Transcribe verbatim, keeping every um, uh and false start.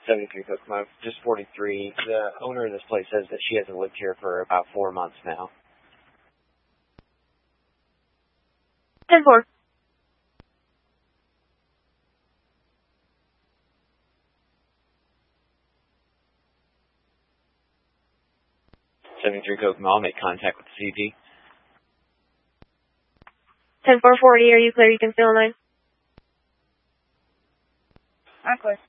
seventy-three Kokomo, just forty-three. The owner of this place says that she hasn't lived here for about four months now. ten four. seventy-three Kokomo, I'll make contact with the C P. ten four forty, are you clear? You can stay on line. I'm clear.